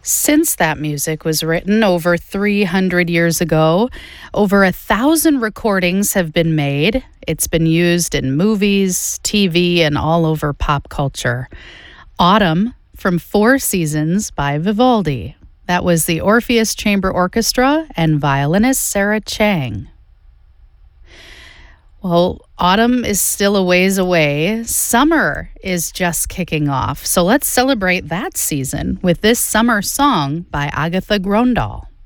Since that music was written over 300 years ago, over 1,000 recordings have been made. It's been used in movies, TV, and all over pop culture. Autumn from Four Seasons by Vivaldi. That was the Orpheus Chamber Orchestra and violinist Sarah Chang. Well, autumn is still a ways away. Summer is just kicking off. So let's celebrate that season with this summer song by Agatha Gröndal.